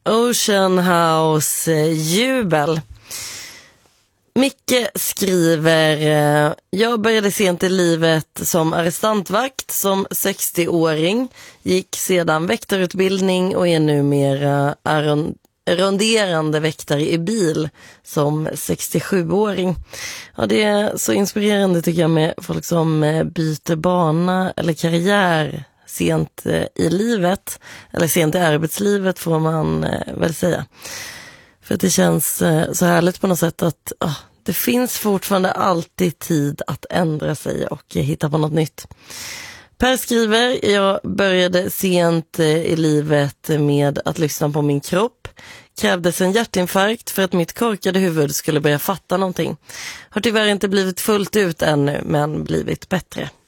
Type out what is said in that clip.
Ocean House, jubel. Micke skriver, jag började sent i livet som arrestantvakt som 60-åring, gick sedan väktarutbildning och är numera ronderande väktare i bil som 67-åring. Ja, det är så inspirerande tycker jag med folk som byter bana eller karriär sent i livet, eller sent i arbetslivet får man väl säga. För att det känns så härligt på något sätt att det finns fortfarande alltid tid att ändra sig och hitta på något nytt. Per skriver, jag började sent i livet med att lyssna på min kropp. Krävdes en hjärtinfarkt för att mitt korkade huvud skulle börja fatta någonting. Har tyvärr inte blivit fullt ut ännu, men blivit bättre.